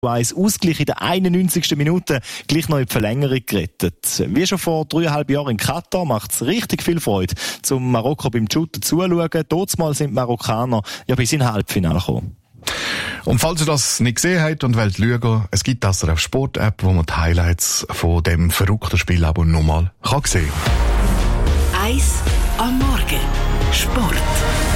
Ausgleich in der 91. Minute gleich noch in die Verlängerung gerettet. Wie schon vor 3,5 Jahren in Katar macht es richtig viel Freude, zum Marokko beim Shooten zuzuschauen. Dortmal sind die Marokkaner ja bis in Halbfinale gekommen. Und falls ihr das nicht gesehen habt und wollt schauen, es gibt das auf Sport-App, wo man die Highlights von dem verrückten Spiel aber nochmal sehen kann. 1 am Morgen. Sport.